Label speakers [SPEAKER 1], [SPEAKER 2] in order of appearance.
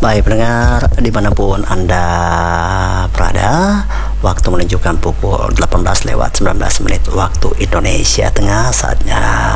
[SPEAKER 1] Baik pendengar, dimanapun Anda berada, waktu menunjukkan pukul 18 lewat 19 menit waktu Indonesia Tengah. Saatnya